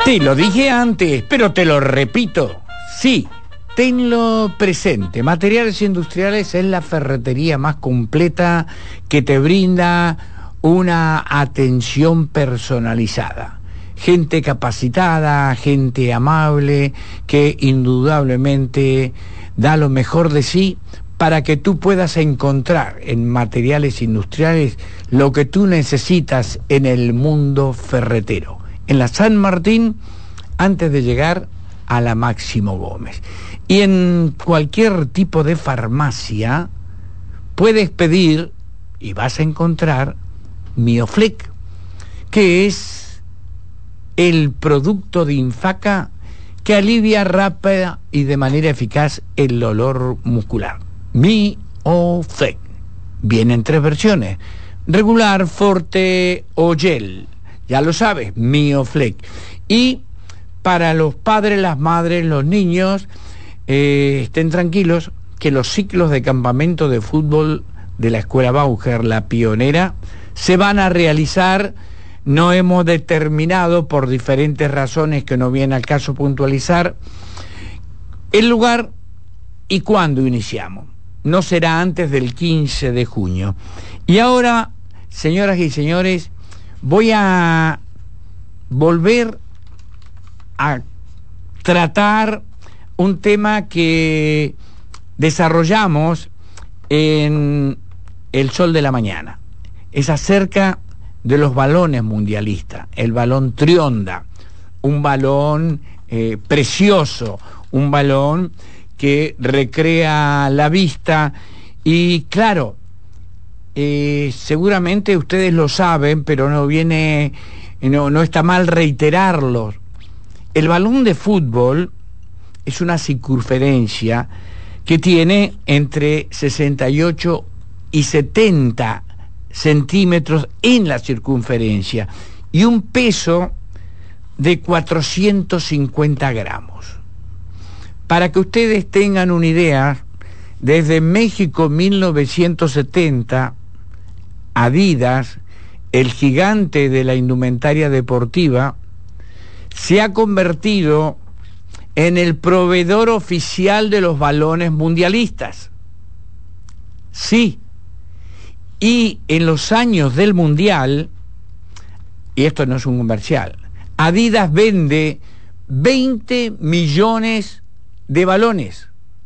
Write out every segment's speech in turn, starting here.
Sí, lo dije antes, pero te lo repito. Sí, tenlo presente. Materiales Industriales es la ferretería más completa que te brinda una atención personalizada. Gente capacitada, gente amable, que indudablemente da lo mejor de sí para que tú puedas encontrar en Materiales Industriales lo que tú necesitas en el mundo ferretero. En la San Martín, antes de llegar a la Máximo Gómez. Y en cualquier tipo de farmacia puedes pedir y vas a encontrar Mioflec, que es el producto de Infaca que alivia rápida y de manera eficaz el dolor muscular. Mioflec viene en 3 versiones: regular, forte o gel. Ya lo sabes, Mioflec. Y para los padres, las madres, los niños, estén tranquilos que los ciclos de campamento de fútbol de la Escuela Bauer, la pionera, se van a realizar. No hemos determinado, por diferentes razones que no viene al caso puntualizar, el lugar y cuándo iniciamos. No será antes del 15 de junio. Y ahora, señoras y señores, voy a volver a tratar un tema que desarrollamos en El Sol de la Mañana. Es acerca de los balones mundialistas. El balón Trionda, un balón precioso, un balón que recrea la vista. Y claro, seguramente ustedes lo saben, pero no está mal reiterarlo. El balón de fútbol es una circunferencia que tiene entre 68 y 70 centímetros en la circunferencia y un peso de 450 gramos. Para que ustedes tengan una idea, desde México 1970, Adidas, el gigante de la indumentaria deportiva, se ha convertido en el proveedor oficial de los balones mundialistas. Sí. Y en los años del Mundial, y esto no es un comercial, Adidas vende 20 millones de balones.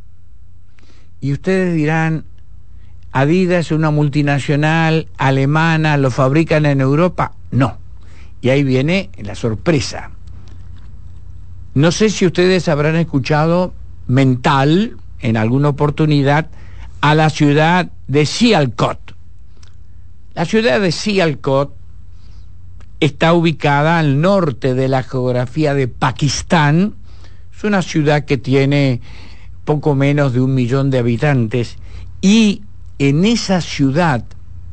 Y ustedes dirán, Adidas es una multinacional alemana, ¿lo fabrican en Europa? No. Y ahí viene la sorpresa. No sé si ustedes habrán escuchado mental, en alguna oportunidad, a la ciudad de Sialkot. La ciudad de Sialkot está ubicada al norte de la geografía de Pakistán. Es una ciudad que tiene poco menos de 1 millón de habitantes, y en esa ciudad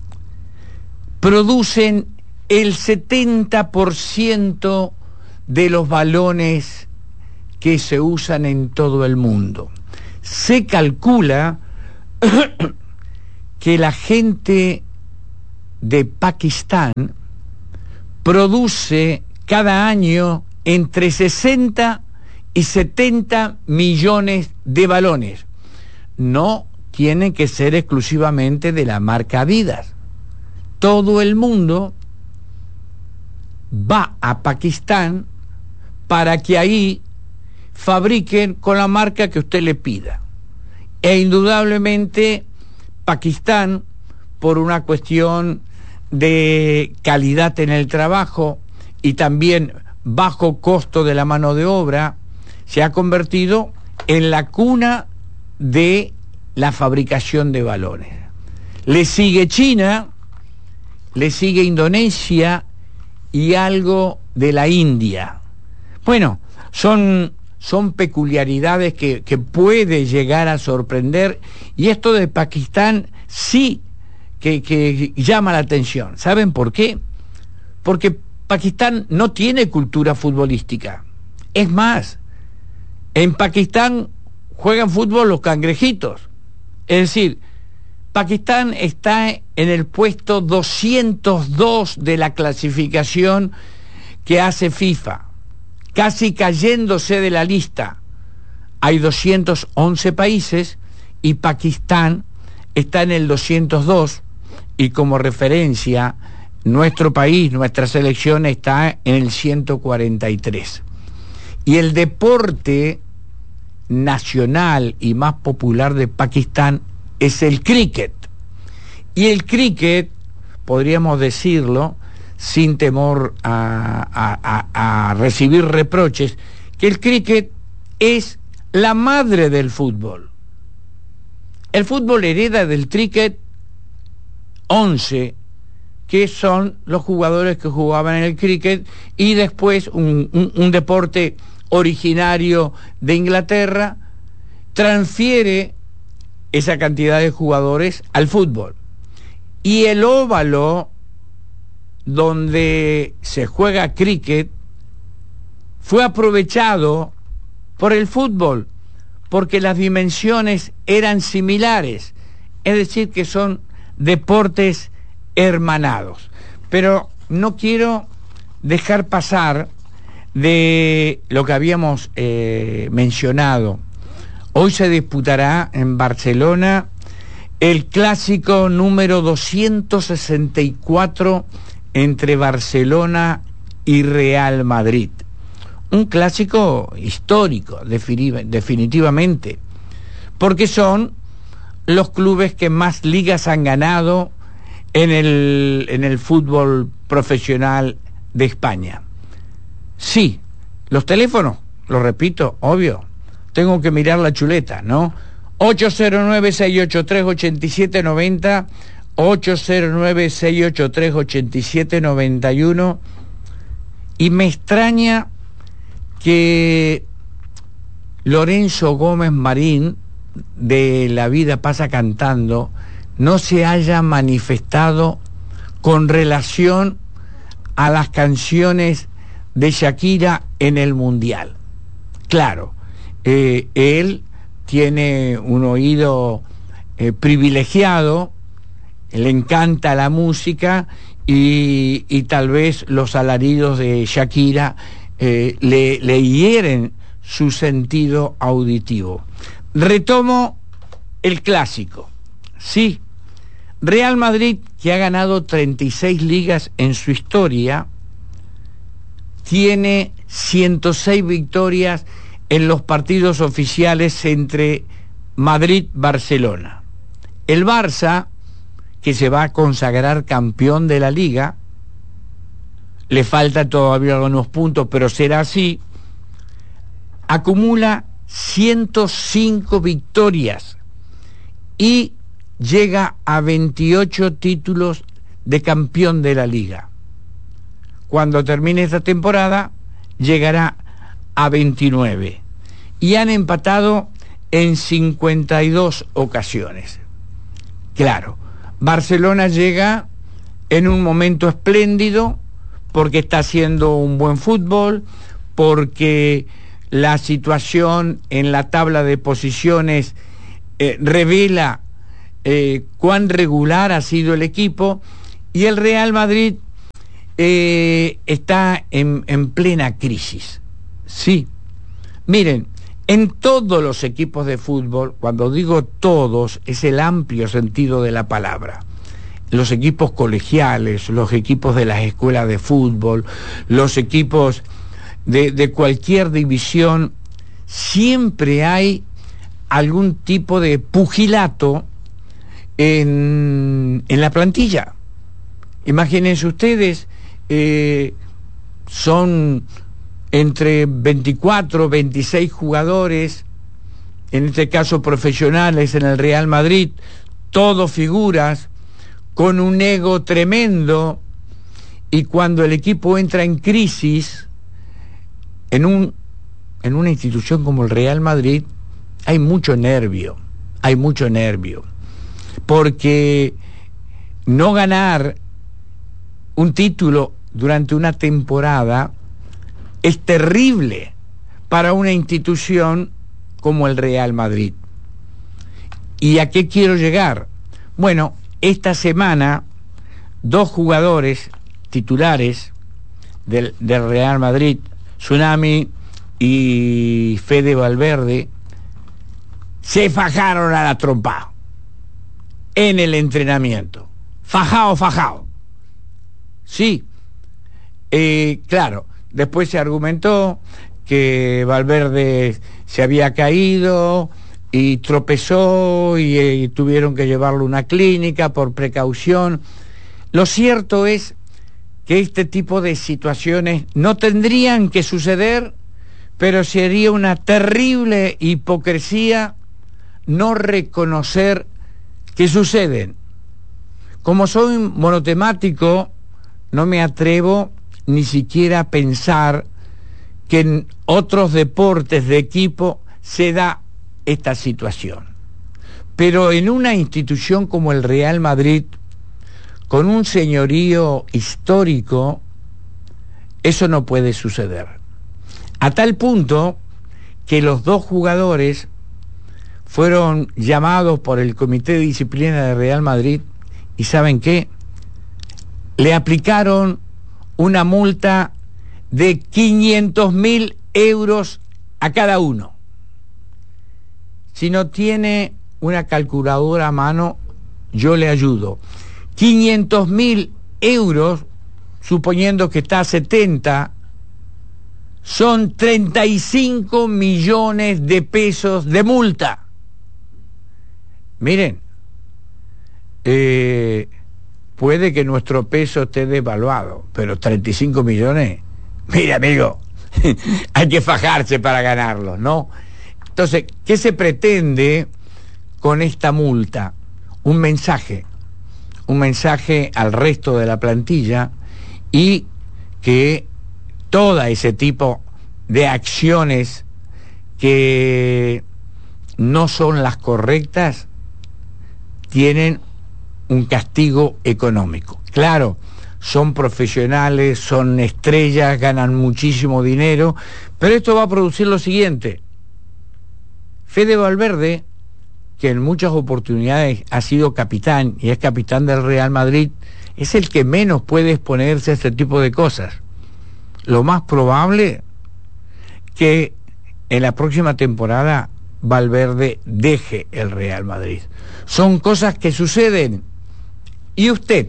producen el 70% de los balones que se usan en todo el mundo. Se calcula que la gente de Pakistán produce cada año entre 60 y 70 millones de balones. No tienen que ser exclusivamente de la marca Adidas. Todo el mundo va a Pakistán para que ahí fabriquen con la marca que usted le pida. E indudablemente Pakistán, por una cuestión de calidad en el trabajo y también bajo costo de la mano de obra, se ha convertido en la cuna de la fabricación de balones. Le sigue China, le sigue Indonesia y algo de la India. Bueno, son peculiaridades que puede llegar a sorprender, y esto de Pakistán sí que llama la atención. ¿Saben por qué? Porque Pakistán no tiene cultura futbolística. Es más, en Pakistán juegan fútbol los cangrejitos. Es decir, Pakistán está en el puesto 202 de la clasificación que hace FIFA. casi cayéndose de la lista. Hay 211 países y Pakistán está en el 202, y como referencia, nuestro país, nuestra selección está en el 143. Y el deporte nacional y más popular de Pakistán es el cricket. Y el cricket, podríamos decirlo, sin temor a recibir reproches, que el cricket es la madre del fútbol. El fútbol hereda del cricket 11, que son los jugadores que jugaban en el cricket, y después un deporte originario de Inglaterra transfiere esa cantidad de jugadores al fútbol. Y el óvalo donde se juega cricket fue aprovechado por el fútbol, porque las dimensiones eran similares, es decir, que son deportes hermanados. Pero no quiero dejar pasar de lo que habíamos mencionado. Hoy se disputará en Barcelona el clásico número 264 entre Barcelona y Real Madrid. Un clásico histórico, definitivamente, porque son los clubes que más ligas han ganado en el fútbol profesional de España. Sí, los teléfonos, lo repito, obvio, tengo que mirar la chuleta, ¿no? 809-683-8790, 809-683-8791, y me extraña que Lorenzo Gómez Marín, de La Vida Pasa Cantando, no se haya manifestado con relación a las canciones de Shakira en el Mundial. Claro, él tiene un oído privilegiado, le encanta la música, y tal vez los alaridos de Shakira le hieren su sentido auditivo. Retomo el clásico. Sí, Real Madrid, que ha ganado 36 ligas en su historia, tiene 106 victorias en los partidos oficiales entre Madrid-Barcelona. El Barça, que se va a consagrar campeón de la liga, le falta todavía algunos puntos, pero será así, acumula 105 victorias y llega a 28 títulos de campeón de la liga. Cuando termine esta temporada, llegará a 29. Y han empatado en 52 ocasiones. Claro, Barcelona llega en un momento espléndido, porque está haciendo un buen fútbol, porque la situación en la tabla de posiciones revela cuán regular ha sido el equipo, y el Real Madrid está en plena crisis. Sí, miren, en todos los equipos de fútbol, cuando digo todos, es el amplio sentido de la palabra. Los equipos colegiales, los equipos de las escuelas de fútbol, los equipos de cualquier división, siempre hay algún tipo de pugilato en la plantilla. Imagínense ustedes, son entre 24, 26 jugadores, en este caso profesionales en el Real Madrid, todos figuras, con un ego tremendo, y cuando el equipo entra en crisis, en una institución como el Real Madrid, hay mucho nervio, porque no ganar un título durante una temporada es terrible para una institución como el Real Madrid. ¿Y a qué quiero llegar? Bueno, esta semana 2 jugadores titulares del Real Madrid Tsunami y Fede Valverde se fajaron a la trompa en el entrenamiento. Fajao. Sí, claro, después se argumentó que Valverde se había caído y tropezó y tuvieron que llevarlo a una clínica por precaución. Lo cierto es que este tipo de situaciones no tendrían que suceder, pero sería una terrible hipocresía no reconocer que suceden. Como soy monotemático, no me atrevo ni siquiera a pensar que en otros deportes de equipo se da esta situación. Pero en una institución como el Real Madrid, con un señorío histórico, eso no puede suceder. A tal punto que los dos jugadores fueron llamados por el Comité de Disciplina de Real Madrid y ¿saben qué? Le aplicaron una multa de 500.000 euros a cada uno. Si no tiene una calculadora a mano, yo le ayudo. 500.000 euros, suponiendo que está a 70, son 35 millones de pesos de multa. Miren, puede que nuestro peso esté devaluado, pero 35 millones, mire amigo, hay que fajarse para ganarlos, ¿no? Entonces, ¿qué se pretende con esta multa? Un mensaje al resto de la plantilla y que todo ese tipo de acciones que no son las correctas tienen un castigo económico. Claro, son profesionales, son estrellas, ganan muchísimo dinero, pero esto va a producir lo siguiente. Fede Valverde, que en muchas oportunidades ha sido capitán y es capitán del Real Madrid, es el que menos puede exponerse a este tipo de cosas. Lo más probable que en la próxima temporada Valverde deje el Real Madrid. Son cosas que suceden. Y usted,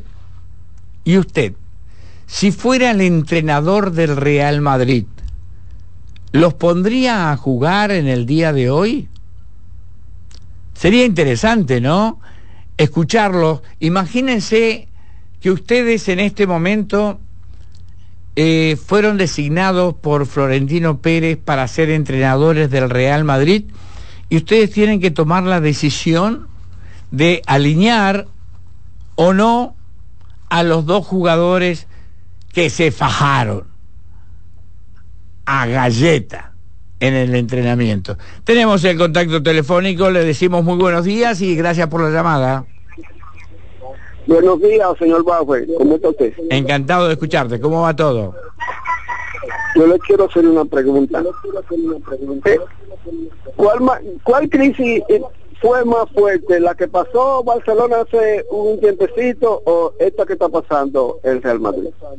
si fuera el entrenador del Real Madrid, ¿los pondría a jugar en el día de hoy? Sería interesante, ¿no? Escucharlos. Imagínense que ustedes en este momento fueron designados por Florentino Pérez para ser entrenadores del Real Madrid y ustedes tienen que tomar la decisión de alinear o no a los dos jugadores que se fajaron a galleta en el entrenamiento. Tenemos el contacto telefónico, le decimos muy buenos días y gracias por la llamada. Buenos días, señor Bauer, ¿cómo está usted? Encantado de escucharte, ¿cómo va todo? Yo le quiero hacer una pregunta. ¿Cuál crisis fue más fuerte, la que pasó Barcelona hace un tiempecito o esta que está pasando el Real Madrid?